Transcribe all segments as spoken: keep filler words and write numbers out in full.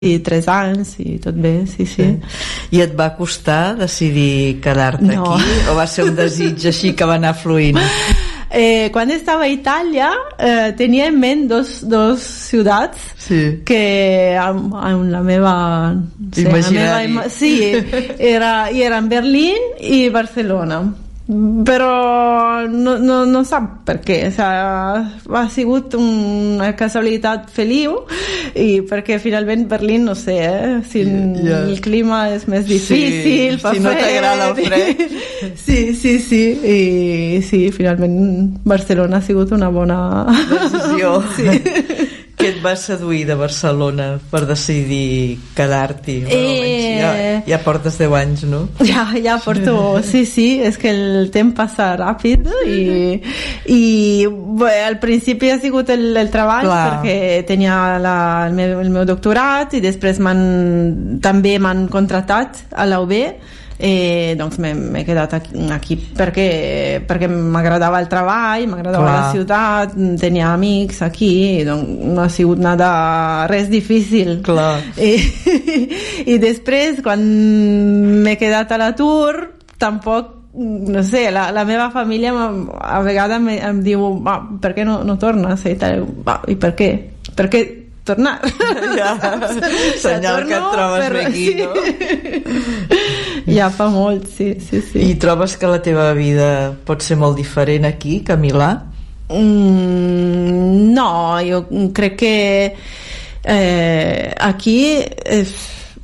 i tres anys i tot bé, sí, sí. I et va costar decidir quedar-te no. aquí o va ser un desig així que va anar fluint? Eh, quan estava a Itàlia eh, tenia en ment dos, dos ciutats sí. que amb, amb la meva, sí, imaginari la meva, sí, era, i eren Berlín i Barcelona, però no, no, no sap per què, o sigui, ha sigut una casualitat feliu, i perquè finalment Berlín, no sé, eh, si yeah. el clima és més difícil, sí, si no t'agrada el fred. sí, sí, sí, i sí, finalment Barcelona ha sigut una bona decisió. Sí. Què et va seduir de Barcelona per decidir quedar-t'hi? Eh... Ja, ja portes deu anys, no? Ja, ja porto, sí, sí, és que el temps passa ràpid i, i bé, al principi ha sigut el, el treball, clar, perquè tenia la, el, meu, el meu doctorat i després m'han, també m'han contratat a la U B. Eh, doncs m'he quedat aquí, aquí perquè, perquè m'agradava el treball, m'agradava clar. La ciutat, tenia amics aquí, doncs no ha sigut nada, res difícil. Clar. I, i després, quan m'he quedat a l'atur, tampoc, no sé, la, la meva família a vegades em, em diu, ah, per què no, no tornes? I, tal, ah, i per què? Per què tornar? Ja, senyal que et trobes però, bé aquí, sí. No? Ja fa molt, sí, sí, sí. I trobes que la teva vida pot ser molt diferent aquí que a Milà? Mm, no, jo crec que eh, aquí és,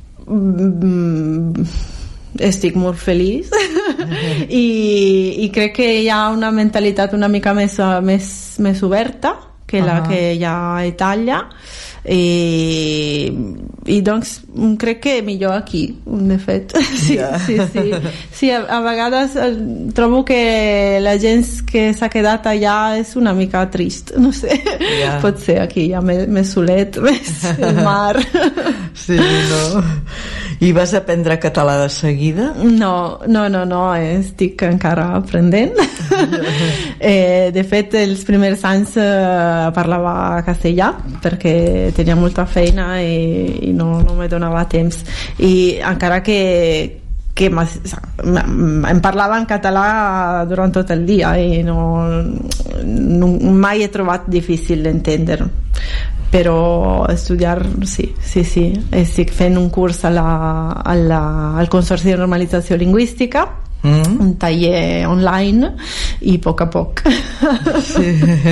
mm, estic molt feliç I, i crec que hi ha una mentalitat una mica més, més, més oberta que la uh-huh. que hi ha a Itàlia. I, i doncs crec que millor aquí, de fet. Sí, yeah. sí, sí. Sí, a, a vegades trobo que la gent que s'ha quedat allà és una mica trist, no sé, yeah. pot ser aquí ja més, més solet, més el mar. Sí, no. I vas aprendre català de seguida? No, no, no, no, estic encara aprenent. eh, de fet, els primers anys eh, parlava castellà perquè tenia molta feina i, i no, no me donava temps, i encara que que em parlava en català durant tot el dia i no, no mai he trobat difícil d'entendre, però estudiar sí, sí, sí, estic fent un curs a la, a la, al Consorci de Normalització Lingüística, mm. un taller online, i a poc a poc sí.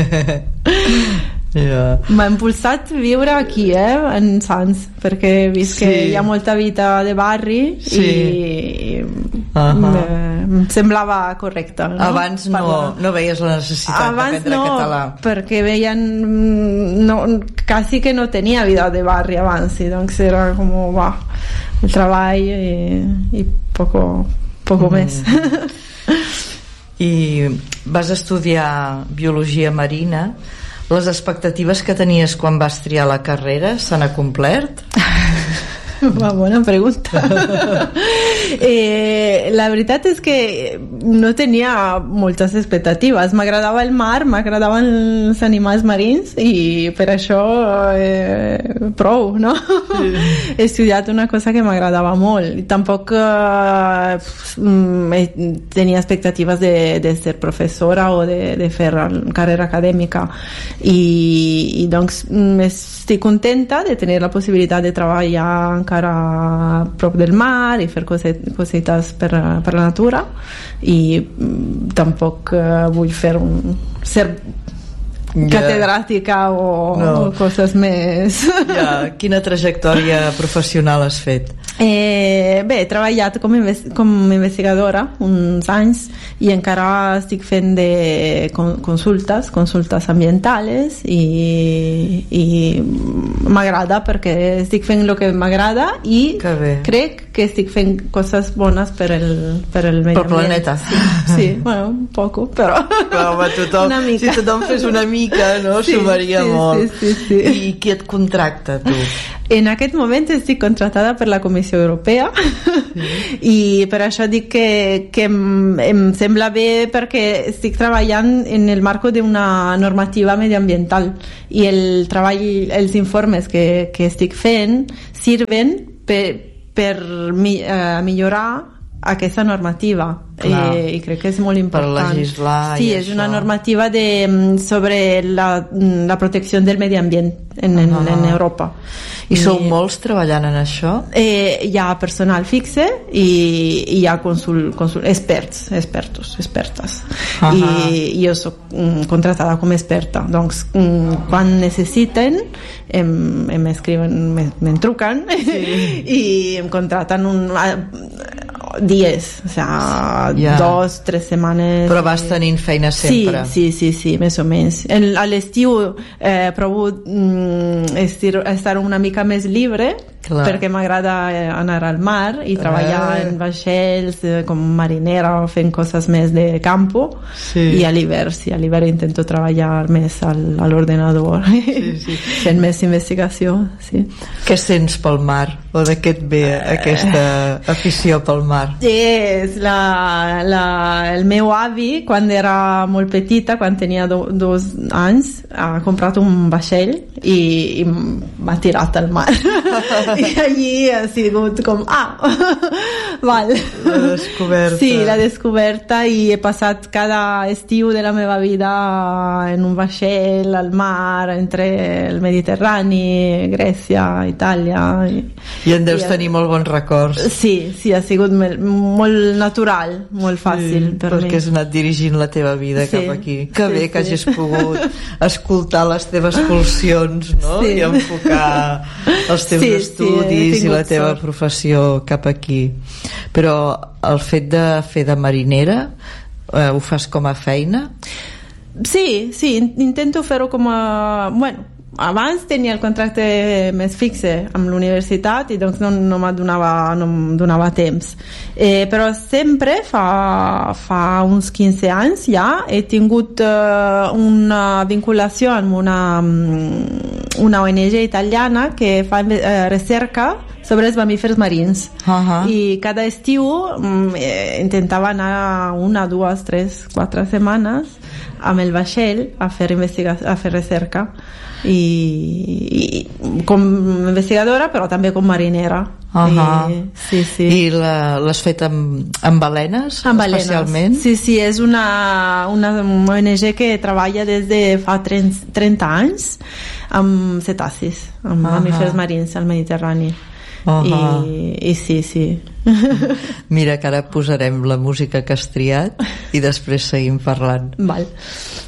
Yeah. M'ha impulsat viure aquí, eh, en Sants, perquè he vist sí. que hi ha molta vida de barri sí. i uh-huh. em semblava correcte, no? Abans no, no veies la necessitat abans d'aprendre no, català. Perquè veien no, quasi que no tenia vida de barri abans, i doncs era com va, el treball i, i poco, poco mm. més. I vas estudiar biologia marina. Les expectatives que tenies quan vas triar la carrera s'han acomplert? Una bona pregunta. eh, la veritat és que no tenia moltes expectatives. M'agradava el mar, m'agradaven els animals marins i per això eh, prou, no? Sí. He estudiat una cosa que m'agradava molt i tampoc eh, tenia expectatives de, de ser professora o de, de fer carrera acadèmica, i, i doncs estic contenta de tenir la possibilitat de treballar encara a prop del mar i fer coset, cosetes per, per la natura, i mm, tampoc uh, vull fer un ser yeah. catedràtica o, no. o coses més. Yeah. Quina trajectòria professional has fet? Eh, bé, he treballat com, invest com investigadora uns anys i encara estic fent de consultes, consultes ambientales, i, i m'agrada perquè estic fent el que m'agrada i crec que estic fent coses bones per el, per el medi ambient. Per planeta. Sí, sí, bueno, un poco, però, però home, tothom, una mica. Si tothom fes una mica, no? Sí, sumaria sí, molt. Sí, sí, sí. I qui et contracta, tu? En aquest moment estic contratada per la Comissió Europea sí. i per això dic que, que em, em sembla bé perquè estic treballant en el marc d'una normativa mediambiental i el treball, els informes que, que estic fent sirven per, per mi, uh, millorar aquesta normativa eh, i crec que és molt important per legislar sí, és això. Una normativa de, sobre la, la protecció del medi ambient en, en, en Europa i, I sou molts treballant en això? Eh, hi ha personal fixe i, i hi ha consul, consul, experts expertos, expertes uh -huh. i jo soc um, contratada com a experta doncs um, quan necessiten em, em escriuen me'n truquen sí. i em contraten un dies, o sea, yeah. dos, tres setmanes. Però vas tenint feina sempre. Sí, sí, sí, sí més o menys. El, a l'estiu eh, provo mm, estir, estar una mica més libre, clar. Perquè m'agrada anar al mar i treballar eh. en vaixells eh, com marinera, fent coses més de campo sí. i a l'hivern, sí, a l'hivern intento treballar més al, a l'ordenador sí, sí. fent més investigació, sí. Què sents pel mar? O de què et ve aquesta afició pel mar? És la, la, el meu avi quan era molt petita, quan tenia do, dos anys ha comprat un vaixell i, i m'ha tirat al mar i allí ha sigut com ah, val la descoberta sí, la descoberta i he passat cada estiu de la meva vida en un vaixell al mar entre el Mediterrani, Grècia, Itàlia i, i en deus i, tenir molt bons records sí, sí, ha sigut molt natural, molt fàcil sí, per perquè mi. has anat dirigint la teva vida sí, cap aquí, que sí, bé sí. que hagis pogut escoltar les teves pulsions no? Sí. I enfocar els teus sí, estudis sí, i la teva sort. Professió cap aquí però el fet de fer de marinera eh, ho fas com a feina? Sí, sí, intento fer-ho com a bueno, abans tenia el contracte més fixe amb l'universitat i doncs no, no me donava, no em donava temps eh, però sempre fa, fa uns quinze anys ja he tingut uh, una vinculació amb una, una O N G italiana que fa uh, recerca sobre els mamífers marins uh-huh. i cada estiu um, eh, intentava anar una, dues, tres, quatre setmanes amb el vaixell a fer, investigació, a fer recerca i, i com investigadora però també com marinera uh-huh. I, sí, sí. I l'has fet amb, amb balenes amb especialment? Balenes. Sí, sí, és una, una O N G que treballa des de fa trenta anys amb cetacis, amb uh-huh. mamífers marins al Mediterrani uh-huh. I, i sí, sí mira que ara posarem la música que has triat i després seguim parlant val